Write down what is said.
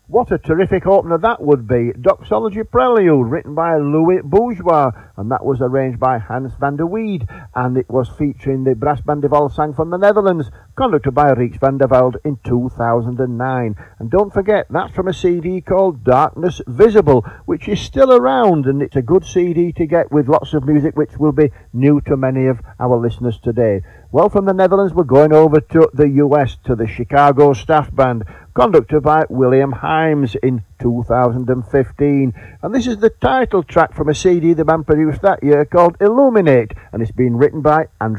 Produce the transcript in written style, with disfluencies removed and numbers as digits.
What a terrific opener that would be. Doxology Prelude, written by Louis Bourgeois, and that was arranged by Hans van der Weed, and it was featuring the Brass Band de Volsang from the Netherlands, conducted by Ries van der Velde in 2009. And don't forget, that's from a CD called Darkness Visible, which is still around, and it's a good CD to get with lots of music which will be new to many of our listeners today. Well, from the Netherlands, we're going over to the US, to the Chicago Staff Band, conducted by William Himes in 2015. And this is the title track from a CD the band produced that year called Illuminate, and it's been written by Andrew